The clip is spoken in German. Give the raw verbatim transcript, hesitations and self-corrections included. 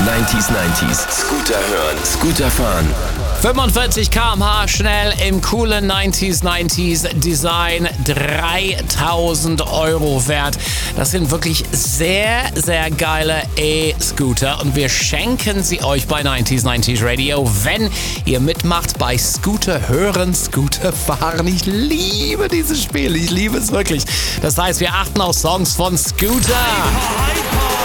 neunzig neunzig. Scooter hören, Scooter fahren. fünfundvierzig Kilometer pro Stunde schnell im coolen neunzig neunzig Design, dreitausend Euro wert. Das sind wirklich sehr, sehr geile E-Scooter und wir schenken sie euch bei neunzig neunzig Radio, wenn ihr mitmacht bei Scooter hören, Scooter fahren. Ich liebe dieses Spiel, ich liebe es wirklich. Das heißt, wir achten auf Songs von Scooter.